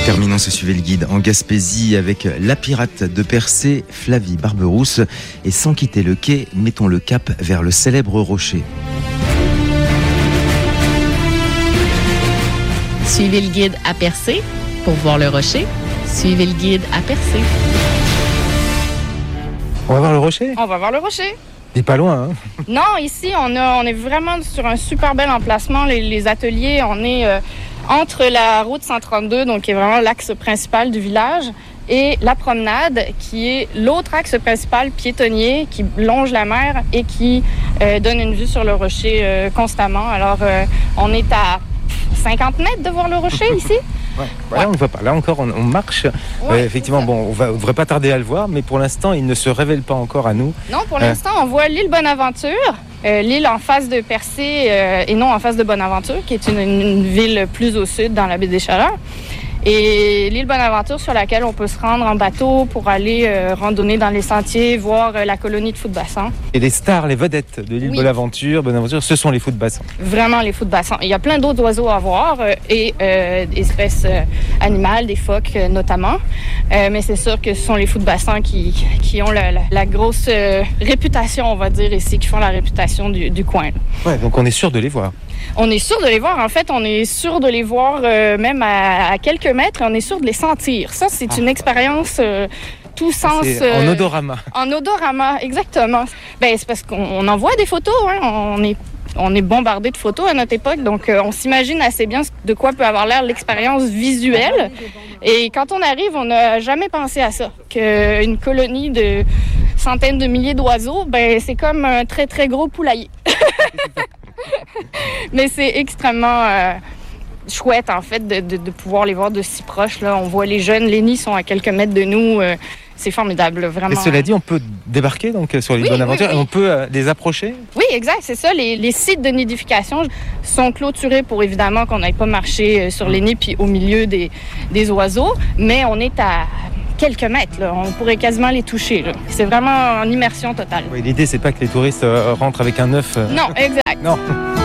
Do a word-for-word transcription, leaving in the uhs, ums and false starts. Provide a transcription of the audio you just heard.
Terminons ce Suivez le Guide en Gaspésie avec la pirate de Percé, Flavie Barberousse. Et sans quitter le quai, mettons le cap vers le célèbre rocher. Suivez le guide à Percé pour voir le rocher. Suivez le guide à Percé. On va voir le rocher? On va voir le rocher. Il n'est pas loin, hein? Non, ici, on, a, on est vraiment sur un super bel emplacement. Les, les ateliers, on est euh, entre la route cent trente-deux, donc qui est vraiment l'axe principal du village, et la promenade, qui est l'autre axe principal piétonnier qui longe la mer et qui euh, donne une vue sur le rocher euh, constamment. Alors, euh, on est à cinquante mètres de voir le rocher ici. Ouais. Voilà, ouais. On ne voit pas. Là encore, on, on marche. Ouais, euh, effectivement, bon, on ne devrait pas tarder à le voir, mais pour l'instant, il ne se révèle pas encore à nous. Non, pour l'instant, euh... on voit l'île Bonaventure, euh, l'île en face de Percé euh, et non en face de Bonaventure, qui est une, une ville plus au sud dans la baie des Chaleurs. Et l'île Bonaventure sur laquelle on peut se rendre en bateau pour aller euh, randonner dans les sentiers, voir euh, la colonie de fous de bassin. Et les stars, les vedettes de l'île oui. Bonaventure, Bonaventure, ce sont les fous de bassin. Vraiment les fous de bassin. Il y a plein d'autres oiseaux à voir euh, et euh, espèces euh, animales, des phoques euh, notamment. Euh, mais c'est sûr que ce sont les fous de bassin qui, qui ont la, la, la grosse euh, réputation, on va dire ici, qui font la réputation du, du coin. Ouais, donc on est sûr de les voir. On est sûr de les voir. En fait, on est sûr de les voir euh, même à, à quelques mètres. On est sûr de les sentir. Ça, c'est ah. une expérience euh, tout sens... Euh, en odorama. En odorama, exactement. Ben, c'est parce qu'on en voit des photos. Hein. On est, on est bombardé de photos à notre époque. Donc, euh, on s'imagine assez bien de quoi peut avoir l'air l'expérience visuelle. Et quand on arrive, on n'a jamais pensé à ça. Qu'une colonie de centaines de milliers d'oiseaux, ben, c'est comme un très, très gros poulailler. Mais c'est extrêmement euh, chouette, en fait, de, de, de pouvoir les voir de si proche. Là. On voit les jeunes, les nids sont à quelques mètres de nous. Euh, c'est formidable, vraiment. Et cela dit, on peut débarquer donc, sur l'île oui, Bonaventure oui, oui. et on peut euh, les approcher? Oui, exact, c'est ça. Les, les sites de nidification sont clôturés pour, évidemment, qu'on n'aille pas marcher sur les nids puis au milieu des, des oiseaux. Mais on est à quelques mètres, là. On pourrait quasiment les toucher. Là. C'est vraiment en immersion totale. Oui, l'idée, c'est pas que les touristes euh, rentrent avec un œuf. Euh... Non, exact. Non.